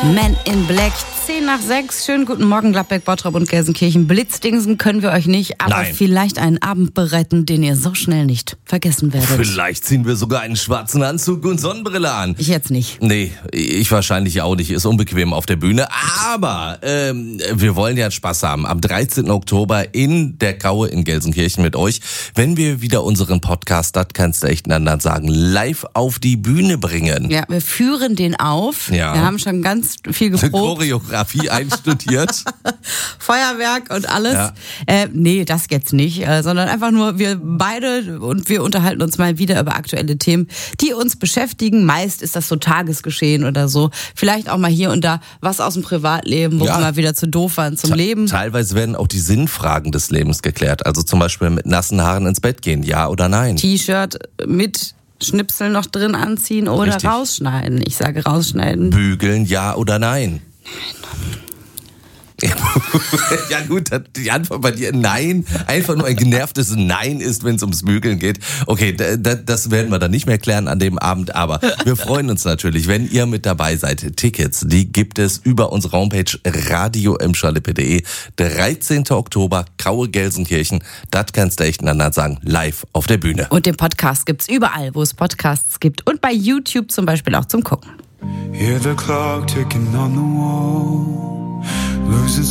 Men in Black, 5:10. Schönen guten Morgen, Gladbeck, Bottrop und Gelsenkirchen. Blitzdingsen können wir euch nicht, aber Nein. vielleicht einen Abend bereiten, den ihr so schnell nicht vergessen werdet. Vielleicht ziehen wir sogar einen schwarzen Anzug und Sonnenbrille an. Ich jetzt nicht. Nee, ich wahrscheinlich auch nicht. Ist unbequem auf der Bühne. Aber wir wollen ja Spaß haben. Am 13. Oktober in der Kaue in Gelsenkirchen mit euch, wenn wir wieder unseren Podcast, das kannst du echt anderen sagen, live auf die Bühne bringen. Ja, wir führen den auf. Ja. Wir haben schon ganz viel Eine geprobt. Choreografie einstudiert. Feuerwerk und alles. Ja. Nee, das jetzt nicht, sondern einfach nur wir beide und wir unterhalten uns mal wieder über aktuelle Themen, die uns beschäftigen. Meist ist das so Tagesgeschehen oder so. Vielleicht auch mal hier und da was aus dem Privatleben, wo Ja. wir mal wieder zu doof waren zum Leben. Teilweise werden auch die Sinnfragen des Lebens geklärt. Also zum Beispiel mit nassen Haaren ins Bett gehen, ja oder nein? T-Shirt mit Schnipsel noch drin anziehen oder Richtig. rausschneiden. Ich sage rausschneiden. Bügeln, ja oder nein? Ja gut, die Antwort bei dir nein, einfach nur ein genervtes Nein ist, wenn es ums Bügeln geht. Okay, das werden wir dann nicht mehr klären an dem Abend, aber wir freuen uns natürlich, wenn ihr mit dabei seid. Tickets, die gibt es über unsere Homepage radio-im-schalippe.de. 13. Oktober, Kaue Gelsenkirchen, das kannst du echt einander sagen, live auf der Bühne. Und den Podcast gibt's überall, wo es Podcasts gibt und bei YouTube zum Beispiel auch zum Gucken. Hear the clock ticking on the wall, losing